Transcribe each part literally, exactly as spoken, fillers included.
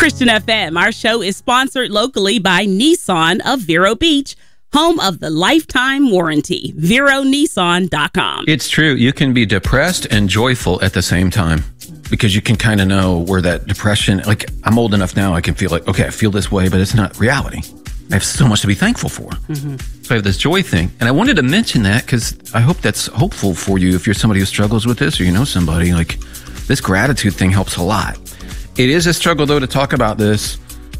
Christian F M. Our show is sponsored locally by Nissan of Vero Beach, home of the lifetime warranty. Vero Nissan dot com. It's true. You can be depressed and joyful at the same time because you can kind of know where that depression, like I'm old enough now, I can feel like, okay, I feel this way, but it's not reality. I have so much to be thankful for. Mm-hmm. So I have this joy thing. And I wanted to mention that because I hope that's hopeful for you if you're somebody who struggles with this or you know somebody. Like, this gratitude thing helps a lot. It is a struggle, though, to talk about this,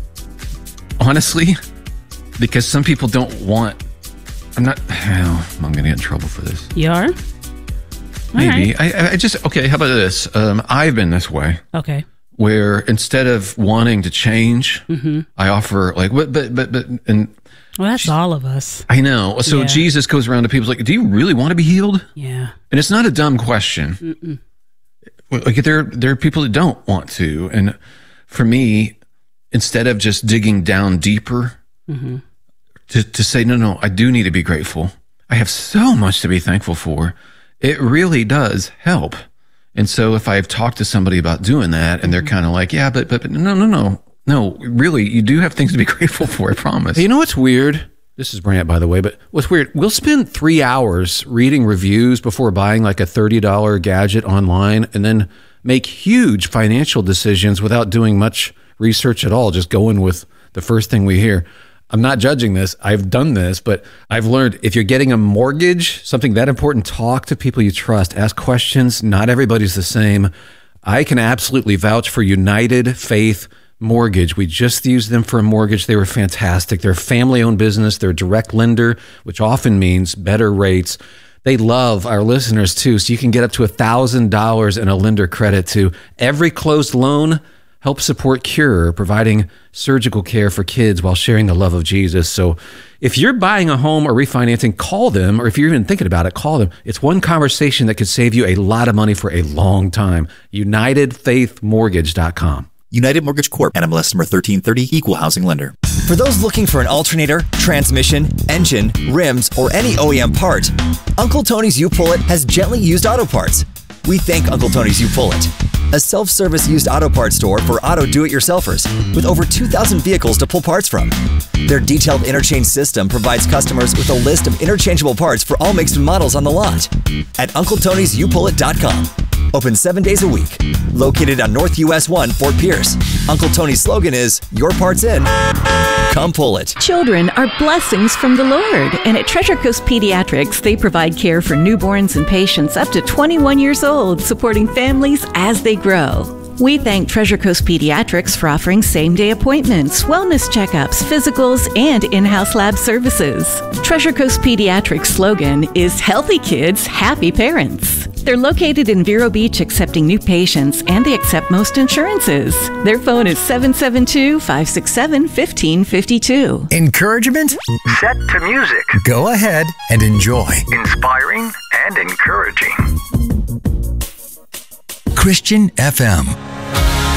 honestly, because some people don't want... I'm not... Oh, I'm going to get in trouble for this. You are? Maybe. Right. I, I just... Okay, how about this? Um, I've been this way. Okay. Where instead of wanting to change, mm-hmm. I offer like, but, but, but, but, and well, that's all of us. I know. So yeah. Jesus goes around to people like, do you really want to be healed? Yeah. And it's not a dumb question. Mm-mm. Like there, there are people that don't want to. And for me, instead of just digging down deeper mm-hmm. to, to say, no, no, I do need to be grateful. I have so much to be thankful for. It really does help. And so if I've talked to somebody about doing that and they're kind of like, yeah, but, but, but no, no, no, no, really, you do have things to be grateful for, I promise. Hey, you know what's weird? This is Brant, by the way, but what's weird, we'll spend three hours reading reviews before buying like a thirty dollars gadget online and then make huge financial decisions without doing much research at all, just going with the first thing we hear. I'm not judging this. I've done this, but I've learned if you're getting a mortgage, something that important, talk to people you trust, ask questions. Not everybody's the same. I can absolutely vouch for United Faith Mortgage. We just used them for a mortgage. They were fantastic. They're a family-owned business. They're a direct lender, which often means better rates. They love our listeners too, so you can get up to one thousand dollars in a lender credit to every closed loan. Help support Cure, providing surgical care for kids while sharing the love of Jesus. So if you're buying a home or refinancing, call them, or if you're even thinking about it, call them. It's one conversation that could save you a lot of money for a long time. United Faith Mortgage dot com. United Mortgage Corp. N M L S number thirteen thirty, Equal Housing Lender. For those looking for an alternator, transmission, engine, rims, or any O E M part, Uncle Tony's U-Pull-It has gently used auto parts. We thank Uncle Tony's U-Pull-It, a self-service used auto parts store for auto do-it-yourselfers with over two thousand vehicles to pull parts from. Their detailed interchange system provides customers with a list of interchangeable parts for all makes and models on the lot at Uncle Tony's U Pull It dot com. Open seven days a week. Located on North U S one, Fort Pierce. Uncle Tony's slogan is, your part's in. Come pull it. Children are blessings from the Lord. And at Treasure Coast Pediatrics, they provide care for newborns and patients up to twenty-one years old, supporting families as they grow. We thank Treasure Coast Pediatrics for offering same-day appointments, wellness checkups, physicals, and in-house lab services. Treasure Coast Pediatrics' slogan is Healthy Kids, Happy Parents. They're located in Vero Beach, accepting new patients, and they accept most insurances. Their phone is seven seven two, five six seven, one five five two. Encouragement? Set to music. Go ahead and enjoy. Inspiring and encouraging. Christian F M.